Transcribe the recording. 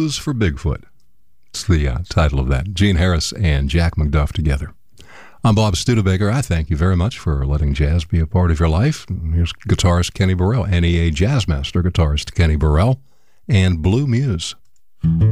Blues for Bigfoot. It's the title of that. Gene Harris and Jack McDuff together. I'm Bob Studebaker. I thank you very much for letting jazz be a part of your life. Here's guitarist Kenny Burrell, NEA Jazzmaster guitarist Kenny Burrell, and Blue Muse.